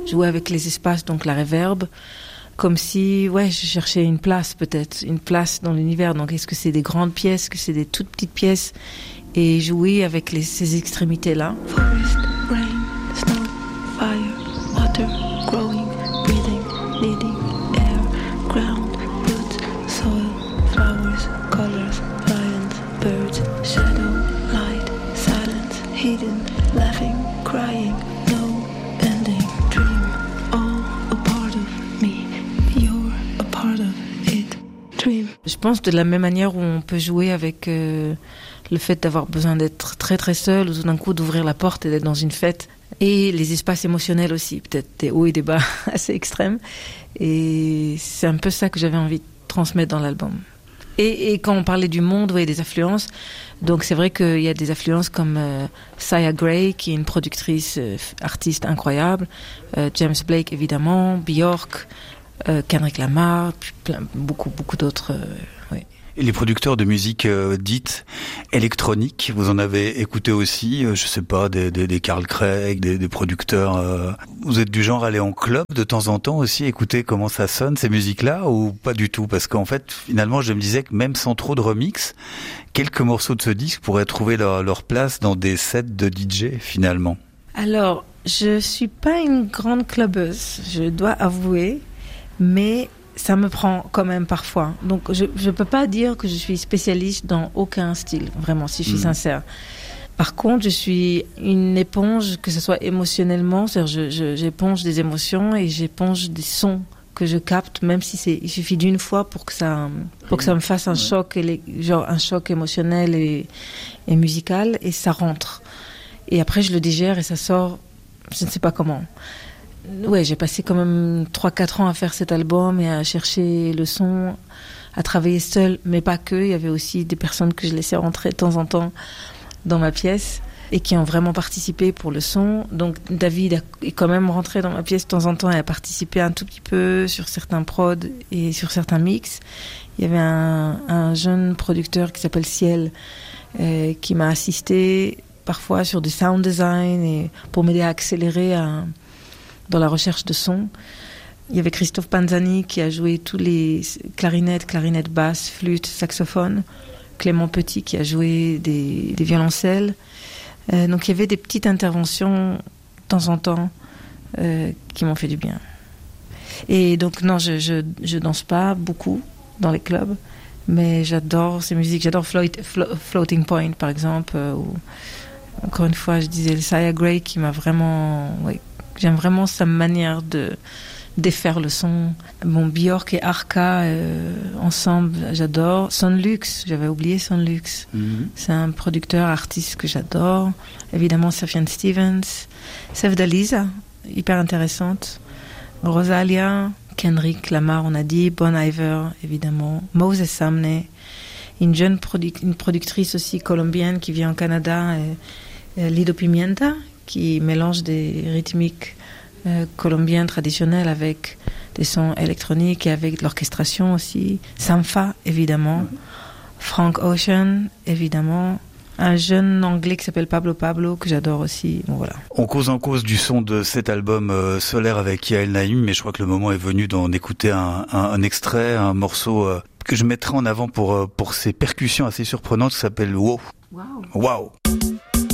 jouer avec les espaces, donc la reverb, comme si, je cherchais une place peut-être, une place dans l'univers. Donc est-ce que c'est des grandes pièces, est-ce que c'est des toutes petites pièces, et jouer avec ces extrémités-là. Forest, rain, snow, fire, water, growing, breathing, needing, air, ground, roots, soil, flowers, colors, lions, birds, shadow, light, silence, hidden, laughing, crying, no ending, dream, all a part of me, you're a part of it, dream. Je pense de la même manière où on peut jouer avec le fait d'avoir besoin d'être très très seul, ou tout d'un coup d'ouvrir la porte et d'être dans une fête, et les espaces émotionnels aussi, peut-être des hauts et des bas assez extrêmes, et c'est un peu ça que j'avais envie de transmettre dans l'album. Et quand on parlait du monde, des affluences, donc c'est vrai qu'il y a des affluences comme Sia Gray, qui est une productrice, artiste incroyable, James Blake évidemment, Björk, Kendrick Lamar, beaucoup d'autres. Et les producteurs de musique dite électronique, vous en avez écouté aussi, je sais pas, des Carl Craig, des producteurs. Vous êtes du genre à aller en club de temps en temps aussi, écouter comment ça sonne ces musiques-là, ou pas du tout? Parce qu'en fait, finalement, je me disais que même sans trop de remix, quelques morceaux de ce disque pourraient trouver leur place dans des sets de DJ finalement. Alors, je suis pas une grande clubbeuse, je dois avouer, mais ça me prend quand même parfois. Donc, je peux pas dire que je suis spécialiste dans aucun style, vraiment, si je suis sincère. Par contre, je suis une éponge, que ce soit émotionnellement, c'est-à-dire j'éponge des émotions et j'éponge des sons que je capte, même si il suffit d'une fois pour que ça me fasse un choc, un choc émotionnel et musical, et ça rentre. Et après, je le digère et ça sort, je ne sais pas comment. J'ai passé quand même 3-4 ans à faire cet album et à chercher le son, à travailler seule, mais pas que. Il y avait aussi des personnes que je laissais rentrer de temps en temps dans ma pièce et qui ont vraiment participé pour le son. Donc David est quand même rentré dans ma pièce de temps en temps et a participé un tout petit peu sur certains prods et sur certains mix. Il y avait un jeune producteur qui s'appelle Ciel qui m'a assisté parfois sur du sound design et pour m'aider à accélérer dans la recherche de son. Il y avait Christophe Panzani qui a joué tous les clarinettes basses, flûtes, saxophones. Clément Petit qui a joué des violoncelles. Donc il y avait des petites interventions de temps en temps qui m'ont fait du bien. Et donc non, je danse pas beaucoup dans les clubs, mais j'adore ces musiques. J'adore Floating Point par exemple. Encore une fois, je disais Sia Gray qui m'a vraiment... J'aime vraiment sa manière de défaire le son. Björk et Arca ensemble, j'adore. Sonlux, j'avais oublié Sonlux. C'est un producteur, artiste que j'adore. Évidemment, Sufjan Stevens. Sevdaliza, hyper intéressante. Rosalia, Kendrick Lamar, on a dit. Bon Iver, évidemment. Moses Sumney. Une productrice aussi colombienne qui vient au Canada, Lido Pimienta, qui mélange des rythmiques colombiennes traditionnelles avec des sons électroniques et avec de l'orchestration aussi. Sampha, évidemment. Frank Ocean, évidemment. Un jeune anglais qui s'appelle Pablo, que j'adore aussi. Bon, voilà. On cause en cause du son de cet album Solaire avec Yael Naïm, mais je crois que le moment est venu d'en écouter un extrait, un morceau que je mettrai en avant pour ses percussions assez surprenantes, qui s'appelle Wow. Wow. Wow.